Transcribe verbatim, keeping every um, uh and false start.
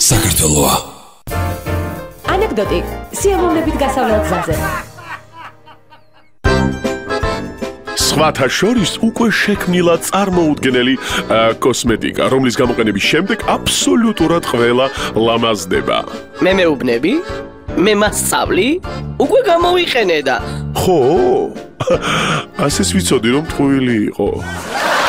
საქართველოა. ანეკდოტი სიამოვნებით გასავლელ გზაზე. სხვათა შორის უკვე შექმნილა წარმოუდგენელი კოსმეტიკა, რომლის გამოყენების შემდეგ აბსოლუტურად ყველა ლამაზდება. მე მეუბნები? მე მასწავლი? უკვე გამოვიყენე და ხო, ასეც ვიცოდი რომ ტყუილი იყო.